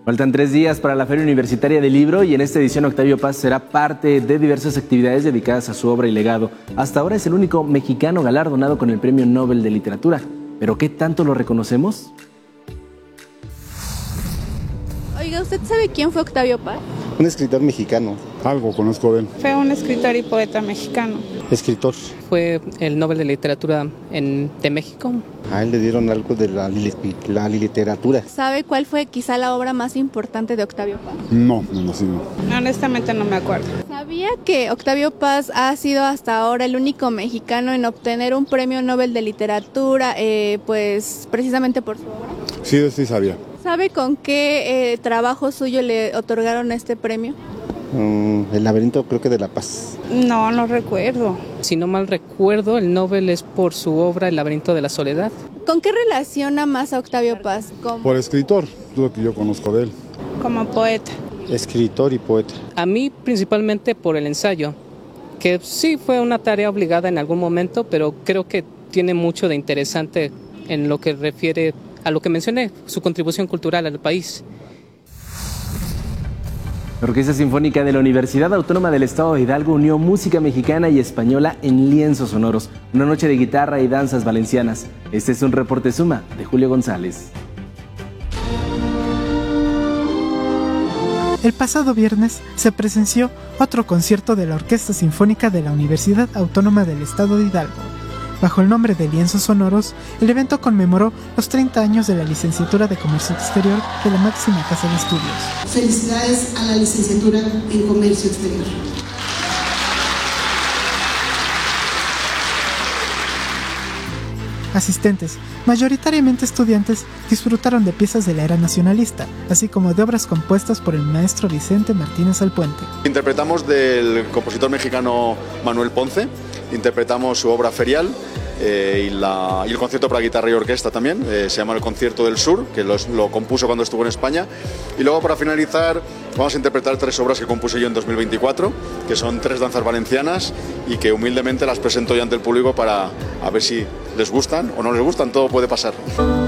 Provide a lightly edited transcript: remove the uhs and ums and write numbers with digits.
Faltan 3 días para la Feria Universitaria del Libro y en esta edición Octavio Paz será parte de diversas actividades dedicadas a su obra y legado. Hasta ahora es el único mexicano galardonado con el Premio Nobel de Literatura. ¿Pero qué tanto lo reconocemos? Oiga, ¿usted sabe quién fue Octavio Paz? Un escritor mexicano. Algo conozco de él. Fue un escritor y poeta mexicano. Escritor. Fue el Nobel de Literatura de México. A él le dieron algo de la literatura. ¿Sabe cuál fue quizá la obra más importante de Octavio Paz? No. Honestamente no me acuerdo. ¿Sabía que Octavio Paz ha sido hasta ahora el único mexicano en obtener un premio Nobel de Literatura, pues precisamente por su obra? Sí sabía. ¿Sabe con qué trabajo suyo le otorgaron este premio? El laberinto, creo que de La Paz. No recuerdo. Si no mal recuerdo, el Nobel es por su obra El laberinto de la soledad. ¿Con qué relaciona más a Octavio Paz? Por escritor, es lo que yo conozco de él. Como poeta. Escritor y poeta. A mí principalmente por el ensayo, que sí fue una tarea obligada en algún momento, pero creo que tiene mucho de interesante en lo que refiere a lo que mencioné, su contribución cultural al país. La Orquesta Sinfónica de la Universidad Autónoma del Estado de Hidalgo unió música mexicana y española en lienzos sonoros. Una noche de guitarra y danzas valencianas. Este es un reporte Suma de Julio González. El pasado viernes se presenció otro concierto de la Orquesta Sinfónica de la Universidad Autónoma del Estado de Hidalgo. Bajo el nombre de Lienzos Sonoros, el evento conmemoró los 30 años de la licenciatura de Comercio Exterior de la máxima casa de estudios. Felicidades a la licenciatura en Comercio Exterior. Asistentes, mayoritariamente estudiantes, disfrutaron de piezas de la era nacionalista, así como de obras compuestas por el maestro Vicente Martínez Alpuente. Interpretamos del compositor mexicano Manuel Ponce, interpretamos su obra Ferial y el concierto para guitarra y orquesta también, se llama El Concierto del Sur, que lo compuso cuando estuvo en España. Y luego, para finalizar, vamos a interpretar 3 obras que compuse yo en 2024, que son 3 danzas valencianas y que humildemente las presento hoy ante el público para a ver si les gustan o no les gustan, todo puede pasar.